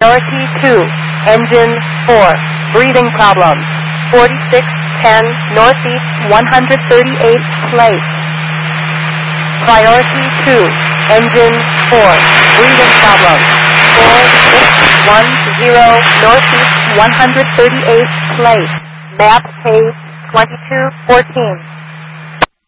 Priority 2, engine 4, breathing problems. 4610 Northeast 138th place. Priority 2, engine 4, breathing problems. 4610 Northeast 138th place. Map page 2214.